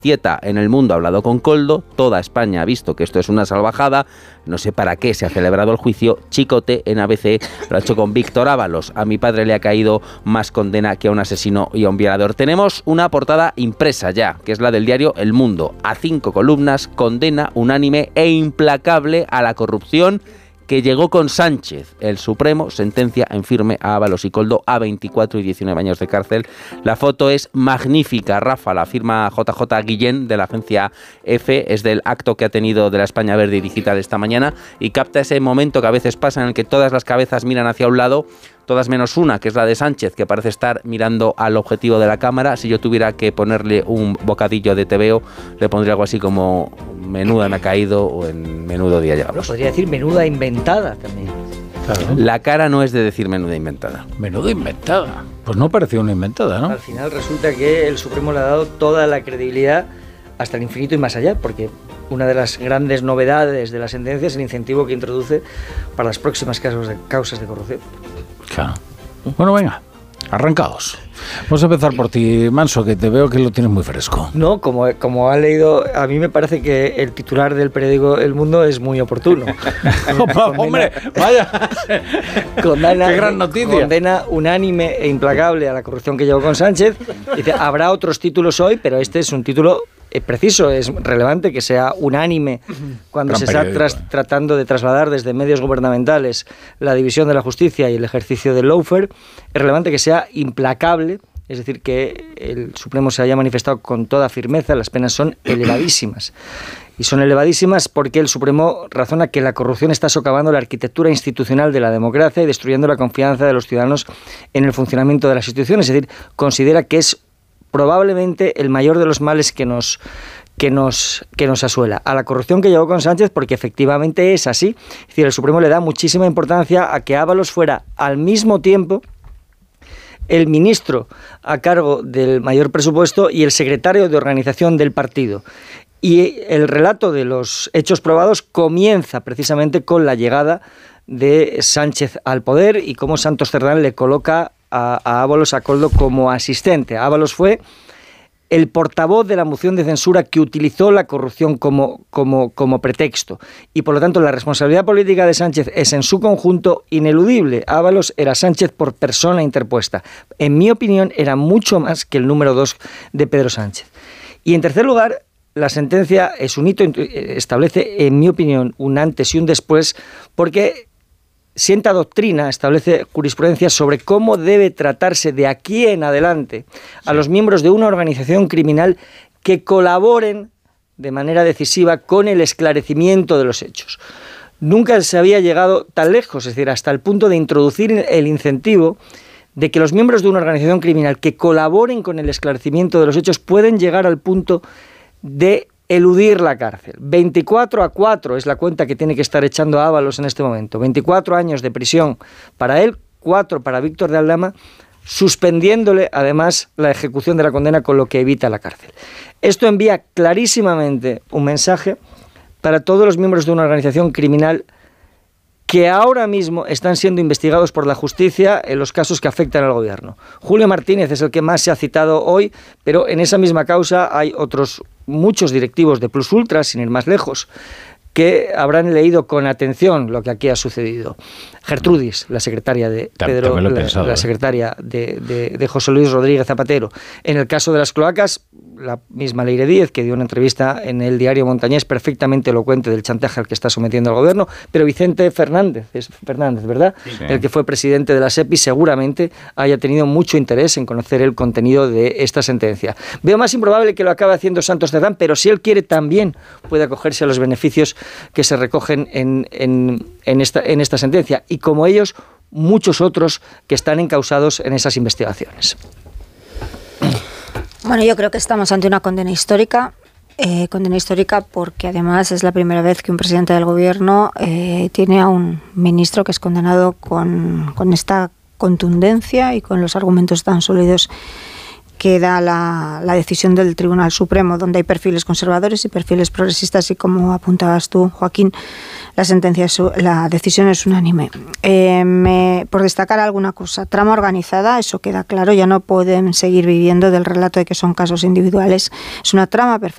Tieta en El Mundo ha hablado con Koldo, toda España ha visto que esto es una salvajada, no sé para qué se ha celebrado el juicio. Chicote en ABC lo ha hecho con Víctor Ábalos. A mi padre le ha caído más condena que a un asesino y a un violador. Tenemos una portada impresa ya, que es la del diario El Mundo, a 5 columnas, condena unánime e implacable a la corrupción que llegó con Sánchez. El Supremo sentencia en firme a Ábalos y Koldo a 24 y 19 años de cárcel. La foto es magnífica, Rafa, la firma JJ Guillén de la agencia EFE, es del acto que ha tenido de la España Verde y Digital esta mañana y capta ese momento que a veces pasa en el que todas las cabezas miran hacia un lado, todas menos una, que es la de Sánchez, que parece estar mirando al objetivo de la cámara. Si yo tuviera que ponerle un bocadillo de TVO, le pondría algo así como menuda me ha caído o en menudo día llevamos. Podría decir menuda inventada también. Claro. La cara no es de decir menuda inventada. Menuda inventada. Pues no parecía una inventada, ¿no? Al final resulta que el Supremo le ha dado toda la credibilidad hasta el infinito y más allá, porque una de las grandes novedades de la sentencia es el incentivo que introduce para las próximas causas de corrupción. Claro. Bueno, venga, arrancaos. Vamos a empezar por ti, Manso, que te veo que lo tienes muy fresco. No, como ha leído, a mí me parece que el titular del periódico El Mundo es muy oportuno. Hombre, vaya. Qué gran noticia. Condena unánime e implacable a la corrupción que llevó con Sánchez. Dice, habrá otros títulos hoy, pero este es un título preciso, es relevante que sea unánime cuando se está tratando de trasladar desde medios gubernamentales la división de la justicia y el ejercicio del lawfare. Es relevante que sea implacable, es decir, que el Supremo se haya manifestado con toda firmeza. Las penas son elevadísimas. Y son elevadísimas porque el Supremo razona que la corrupción está socavando la arquitectura institucional de la democracia y destruyendo la confianza de los ciudadanos en el funcionamiento de las instituciones. Es decir, considera que es probablemente el mayor de los males que nos asuela a la corrupción que llevó con Sánchez, porque efectivamente es así. Es decir, el Supremo le da muchísima importancia a que Ábalos fuera al mismo tiempo el ministro a cargo del mayor presupuesto y el secretario de organización del partido. Y el relato de los hechos probados comienza precisamente con la llegada de Sánchez al poder y cómo Santos Cerdán le coloca a Ábalos, a Koldo, como asistente. Ábalos fue el portavoz de la moción de censura que utilizó la corrupción como pretexto. Y por lo tanto la responsabilidad política de Sánchez es en su conjunto ineludible. Ábalos era Sánchez por persona interpuesta. En mi opinión era mucho más que el número 2 de Pedro Sánchez. Y en tercer lugar, la sentencia es un hito, establece, en mi opinión, un antes y un después, porque sienta doctrina, establece jurisprudencia sobre cómo debe tratarse de aquí en adelante a los miembros de una organización criminal que colaboren de manera decisiva con el esclarecimiento de los hechos. Nunca se había llegado tan lejos, es decir, hasta el punto de introducir el incentivo de que los miembros de una organización criminal que colaboren con el esclarecimiento de los hechos pueden llegar al punto de eludir la cárcel. 24-4 es la cuenta que tiene que estar echando a Ábalos en este momento. 24 años de prisión para él, 4 para Víctor de Aldama, suspendiéndole además la ejecución de la condena, con lo que evita la cárcel. Esto envía clarísimamente un mensaje para todos los miembros de una organización criminal que ahora mismo están siendo investigados por la justicia en los casos que afectan al gobierno. Julio Martínez es el que más se ha citado hoy, pero en esa misma causa hay otros muchos directivos de Plus Ultra, sin ir más lejos, que habrán leído con atención lo que aquí ha sucedido. Gertrudis, la secretaria de Pedro, la secretaria de José Luis Rodríguez Zapatero. En el caso de las cloacas, la misma Leire Díez, que dio una entrevista en el diario Montañés perfectamente elocuente del chantaje al que está sometiendo al gobierno, pero Vicente Fernández, ¿verdad? Sí. El que fue presidente de la SEPI, seguramente haya tenido mucho interés en conocer el contenido de esta sentencia. Veo más improbable que lo acabe haciendo Santos Cerdán, pero si él quiere también puede acogerse a los beneficios que se recogen en esta sentencia, y como ellos, muchos otros que están encausados en esas investigaciones. Bueno, yo creo que estamos ante una condena histórica porque además es la primera vez que un presidente del gobierno tiene a un ministro que es condenado con esta contundencia y con los argumentos tan sólidos que da la decisión del Tribunal Supremo, donde hay perfiles conservadores y perfiles progresistas, y como apuntabas tú, Joaquín, la decisión es unánime. Por destacar alguna cosa, trama organizada, eso queda claro, ya no pueden seguir viviendo del relato de que son casos individuales, es una trama perfecta.